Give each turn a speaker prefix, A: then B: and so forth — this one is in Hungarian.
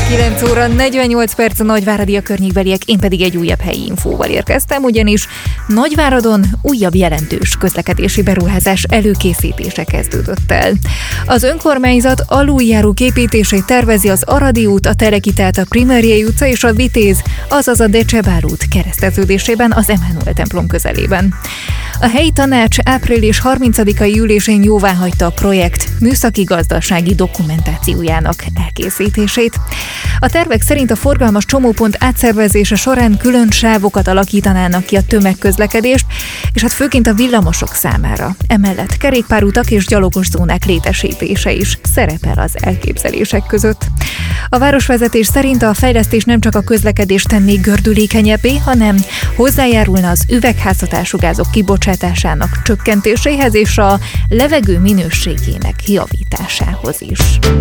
A: 9 óra 48 perc a Nagyváradi, a környékbeliek, én pedig egy újabb helyi infóval érkeztem, ugyanis Nagyváradon újabb jelentős közlekedési beruházás előkészítése kezdődött el. Az önkormányzat aluljárók építését tervezi az Aradi út, a Teleki, tehát a Primeriei utca és a Vitéz, azaz a Decsebár út kereszteződésében az Emánuel templom közelében. A helyi tanács április 30-ai ülésén jóváhagyta a projekt műszaki-gazdasági dokumentációjának elkészítését. A tervek szerint a forgalmas csomópont átszervezése során külön sávokat alakítanának ki a tömegközlekedést, és hát főként a villamosok számára. Emellett kerékpárutak és gyalogos zónák létesítése is szerepel az elképzelések között. A városvezetés szerint a fejlesztés nem csak a közlekedést tenné gördülékenyebbé, hanem hozzájárulna az üvegházhatású gázok kibocsátásának csökkentéséhez és a levegő minőségének javításához is.